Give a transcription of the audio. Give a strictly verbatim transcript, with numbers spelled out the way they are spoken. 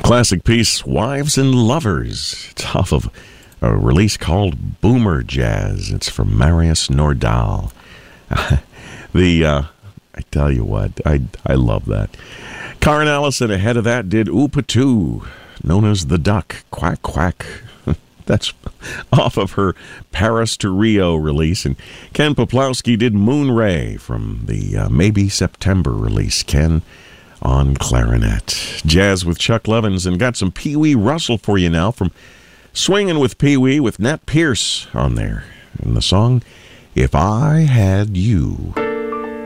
Classic piece, Wives and Lovers. It's off of a release called Boomer Jazz. It's from Marius Nordahl. the, uh, I tell you what, I, I love that. Karen Allison ahead of that did Oopatoo, known as The Duck, Quack Quack. That's off of her Paris to Rio release. And Ken Poplowski did Moonray from the uh, Maybe September release. Ken on clarinet. Jazz with Chuck Levins, and got some Pee Wee Russell for you now from Swinging with Pee Wee with Nat Pierce on there. And the song, If I Had You.